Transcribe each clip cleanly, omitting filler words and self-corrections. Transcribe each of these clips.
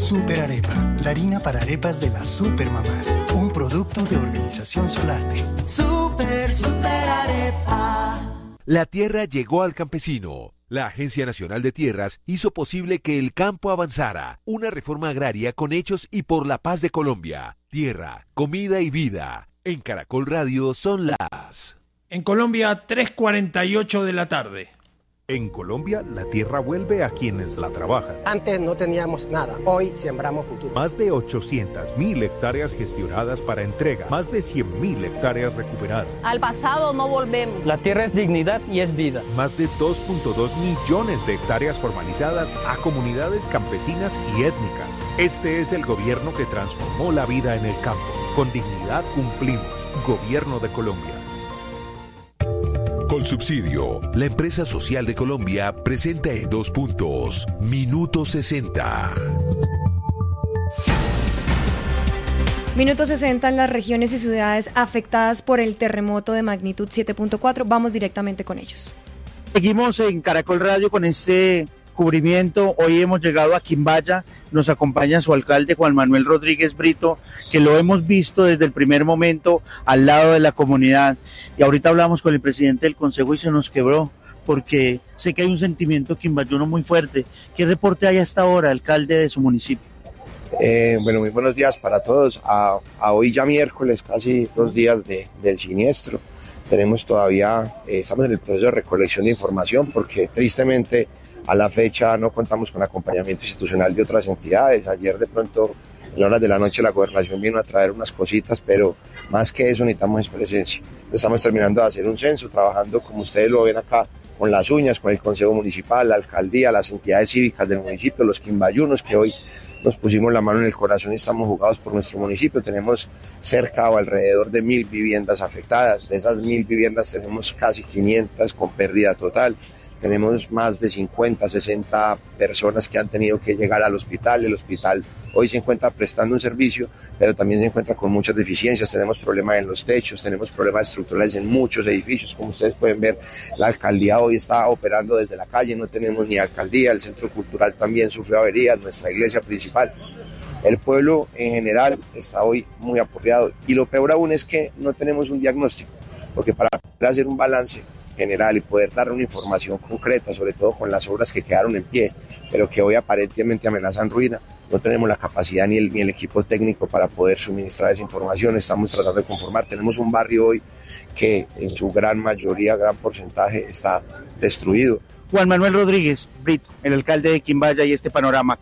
Super Arepa, la harina para arepas de las supermamás. Un producto de Organización Solarte. Super Arepa. La tierra llegó al campesino. La Agencia Nacional de Tierras hizo posible que el campo avanzara. Una reforma agraria con hechos y por la paz de Colombia. Tierra, comida y vida. En Caracol Radio son las... En Colombia, 3:48 de la tarde. En Colombia, la tierra vuelve a quienes la trabajan. Antes no teníamos nada, hoy sembramos futuro. Más de 800.000 hectáreas gestionadas para entrega, más de 100.000 hectáreas recuperadas. Al pasado no volvemos. La tierra es dignidad y es vida. Más de 2.2 millones de hectáreas formalizadas a comunidades campesinas y étnicas. Este es el gobierno que transformó la vida en el campo. Con dignidad cumplimos. Gobierno de Colombia. Colsubsidio, la empresa social de Colombia, presenta en 2 puntos. Minuto 60. Minuto 60 en las regiones y ciudades afectadas por el terremoto de magnitud 7.4. Vamos directamente con ellos. Seguimos en Caracol Radio con este cubrimiento. Hoy hemos llegado a Quimbaya, nos acompaña su alcalde Juan Manuel Rodríguez Brito, que lo hemos visto desde el primer momento al lado de la comunidad, y ahorita hablamos con el presidente del consejo y se nos quebró, porque sé que hay un sentimiento quimbayuno muy fuerte. ¿Qué reporte hay hasta ahora, alcalde, de su municipio? Bueno, muy buenos días para todos. A hoy ya miércoles, casi 2 días del siniestro. Tenemos todavía, estamos en el proceso de recolección de información, porque tristemente a la fecha no contamos con acompañamiento institucional de otras entidades. Ayer de pronto, en horas de la noche, la gobernación vino a traer unas cositas, pero más que eso necesitamos presencia. Estamos terminando de hacer un censo, trabajando como ustedes lo ven acá, con las uñas, con el Consejo Municipal, la Alcaldía, las entidades cívicas del municipio, los quimbayunos que hoy nos pusimos la mano en el corazón y estamos jugados por nuestro municipio. Tenemos cerca o alrededor de 1.000 viviendas afectadas. De esas 1.000 viviendas tenemos casi 500 con pérdida total. Tenemos más de 50, 60 personas que han tenido que llegar al hospital. El hospital hoy se encuentra prestando un servicio, pero también se encuentra con muchas deficiencias. Tenemos problemas en los techos, tenemos problemas estructurales en muchos edificios. Como ustedes pueden ver, la alcaldía hoy está operando desde la calle, no tenemos ni alcaldía. El centro cultural también sufrió averías, nuestra iglesia principal. El pueblo en general está hoy muy aporreado, y lo peor aún es que no tenemos un diagnóstico, porque para poder hacer un balance general y poder dar una información concreta, sobre todo con las obras que quedaron en pie, pero que hoy aparentemente amenazan ruina, no tenemos la capacidad ni el equipo técnico para poder suministrar esa información. Estamos tratando de conformar. Tenemos un barrio hoy que en su gran mayoría, gran porcentaje, está destruido. Juan Manuel Rodríguez Brito, el alcalde de Quimbaya, y este panorama.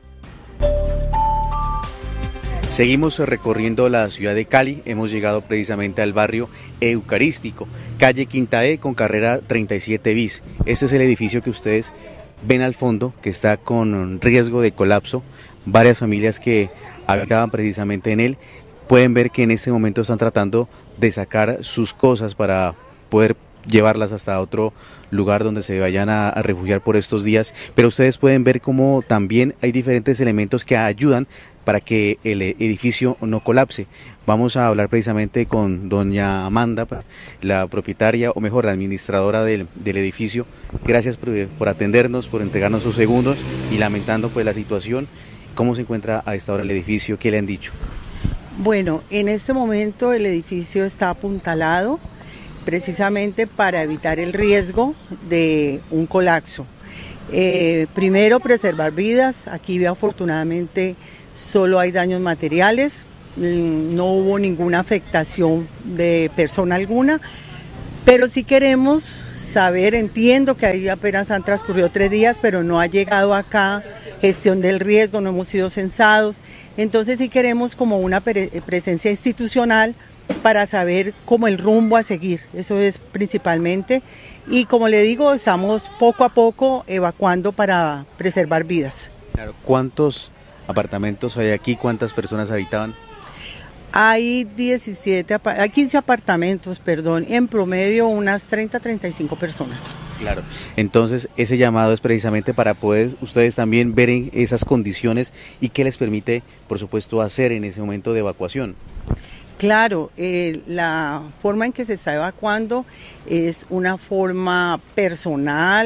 Seguimos recorriendo la ciudad de Cali, hemos llegado precisamente al barrio Eucarístico, calle Quinta E con carrera 37 bis. Este es el edificio que ustedes ven al fondo, que está con riesgo de colapso. Varias familias que habitaban precisamente en él, pueden ver que en este momento están tratando de sacar sus cosas para poder llevarlas hasta otro lugar donde se vayan a refugiar por estos días, pero ustedes pueden ver cómo también hay diferentes elementos que ayudan para que el edificio no colapse. Vamos a hablar precisamente con doña Amanda, la propietaria, o mejor, la administradora del edificio. Gracias por atendernos, por entregarnos sus segundos, y lamentando pues la situación. ¿Cómo se encuentra a esta hora el edificio? ¿Qué le han dicho? Bueno, en este momento el edificio está apuntalado, precisamente para evitar el riesgo de un colapso. Primero, preservar vidas. Aquí afortunadamente solo hay daños materiales, no hubo ninguna afectación de persona alguna, pero sí queremos saber, entiendo que ahí apenas han transcurrido 3 días, pero no ha llegado acá gestión del riesgo, no hemos sido censados, entonces sí queremos como una presencia institucional para saber cómo el rumbo a seguir, eso es principalmente, y como le digo, estamos poco a poco evacuando para preservar vidas. Claro, ¿cuántos apartamentos hay aquí? ¿Cuántas personas habitaban? Hay 15 apartamentos, en promedio unas 30-35 personas. Claro, entonces ese llamado es precisamente para poder ustedes también ver en esas condiciones y qué les permite, por supuesto, hacer en ese momento de evacuación. Claro, la forma en que se está evacuando es una forma personal,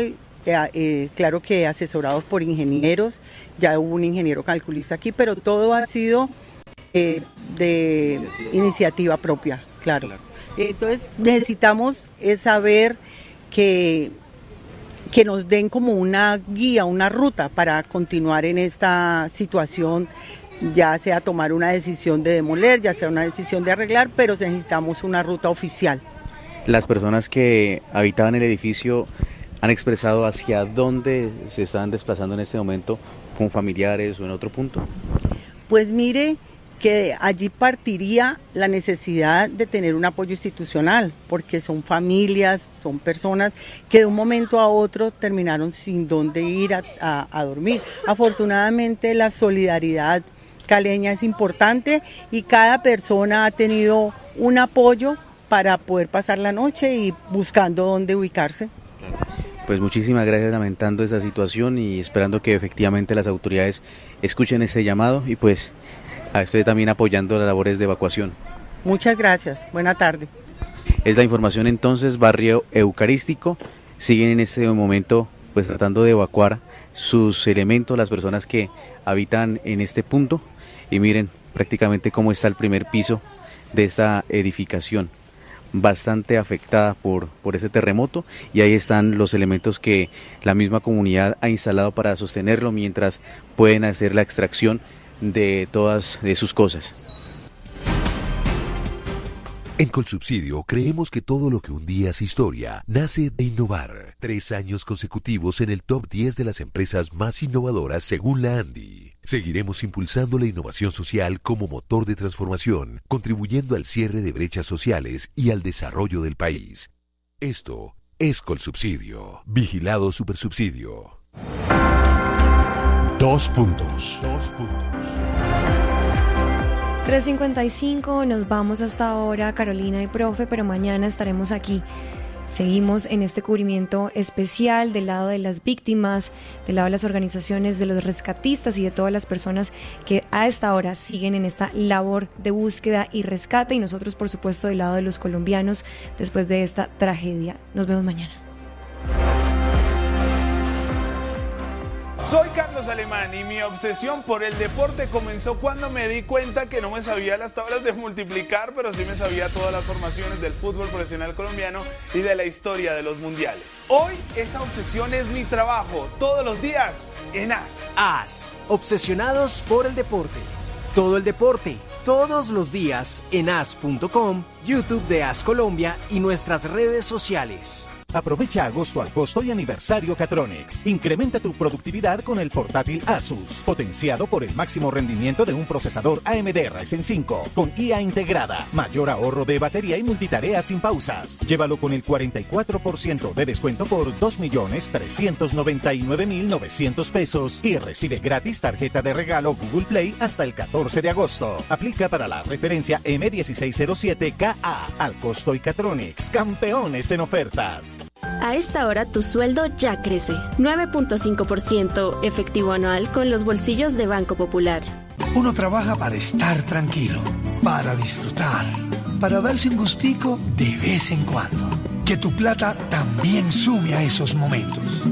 claro que asesorados por ingenieros, ya hubo un ingeniero calculista aquí, pero todo ha sido de iniciativa propia, claro. Entonces necesitamos saber que nos den como una guía, una ruta para continuar en esta situación, ya sea tomar una decisión de demoler, ya sea una decisión de arreglar, pero necesitamos una ruta oficial. Las personas que habitaban el edificio han expresado hacia dónde se están desplazando en este momento, con familiares o en otro punto. Pues mire que allí partiría la necesidad de tener un apoyo institucional, porque son familias, son personas que de un momento a otro terminaron sin dónde ir a dormir. Afortunadamente la solidaridad caleña es importante y cada persona ha tenido un apoyo para poder pasar la noche y buscando dónde ubicarse. Pues muchísimas gracias, lamentando esta situación y esperando que efectivamente las autoridades escuchen este llamado y pues a usted también apoyando las labores de evacuación. Muchas gracias, buena tarde. Es la información entonces, barrio Eucarístico, siguen en este momento pues tratando de evacuar sus elementos, las personas que habitan en este punto y miren prácticamente cómo está el primer piso de esta edificación, bastante afectada por ese terremoto y ahí están los elementos que la misma comunidad ha instalado para sostenerlo mientras pueden hacer la extracción de todas de sus cosas. En Colsubsidio creemos que todo lo que un día es historia nace de innovar. 3 años consecutivos en el top 10 de las empresas más innovadoras según la ANDI. Seguiremos impulsando la innovación social como motor de transformación, contribuyendo al cierre de brechas sociales y al desarrollo del país. Esto es Colsubsidio. Vigilado Supersubsidio. 2 puntos. 3:55, nos vamos hasta ahora, Carolina y profe, pero mañana estaremos aquí. Seguimos en este cubrimiento especial del lado de las víctimas, del lado de las organizaciones, de los rescatistas y de todas las personas que a esta hora siguen en esta labor de búsqueda y rescate, y nosotros, por supuesto, del lado de los colombianos después de esta tragedia. Nos vemos mañana. Soy Carlos Alemán y mi obsesión por el deporte comenzó cuando me di cuenta que no me sabía las tablas de multiplicar, pero sí me sabía todas las formaciones del fútbol profesional colombiano y de la historia de los mundiales. Hoy esa obsesión es mi trabajo, todos los días en AS. AS, obsesionados por el deporte. Todo el deporte, todos los días en as.com, YouTube de AS Colombia y nuestras redes sociales. Aprovecha agosto al costo y aniversario Catronics. Incrementa tu productividad con el portátil Asus, potenciado por el máximo rendimiento de un procesador AMD Ryzen 5, con IA integrada, mayor ahorro de batería y multitarea sin pausas. Llévalo con el 44% de descuento por 2.399.900 pesos y recibe gratis tarjeta de regalo Google Play hasta el 14 de agosto. Aplica para la referencia M1607KA. Al costo y Catronics, campeones en ofertas. A esta hora tu sueldo ya crece. 9.5% efectivo anual con los bolsillos de Banco Popular. Uno trabaja para estar tranquilo, para disfrutar, para darse un gustico de vez en cuando. Que tu plata también sume a esos momentos.